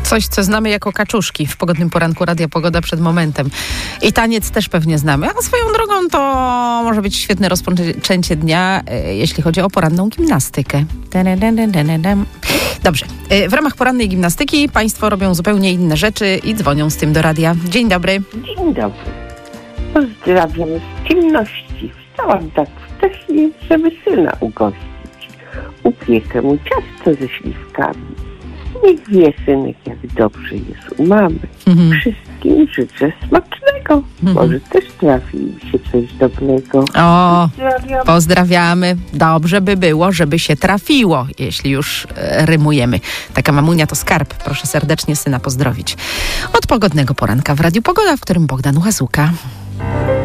Coś, co znamy jako kaczuszki w pogodnym poranku Radia Pogoda przed momentem. I taniec też pewnie znamy. A swoją drogą to może być świetne rozpoczęcie dnia, jeśli chodzi o poranną gimnastykę. Dobrze. W ramach porannej gimnastyki państwo robią zupełnie inne rzeczy i dzwonią z tym do radia. Dzień dobry. Dzień dobry. Pozdrawiam z ciemności. Wstałam tak wcześnie, żeby syna ugościć. Upiekę mu ciasto ze śliwkami. Niech wie synek, jak dobrze jest u mamy. Wszystkim życzę smacznego. Może też trafi się coś dobrego. O, pozdrawiamy. Dobrze by było, żeby się trafiło, jeśli już rymujemy. Taka mamunia to skarb. Proszę serdecznie syna pozdrowić. Od pogodnego poranka w Radiu Pogoda, w którym Bogdan Łazuka.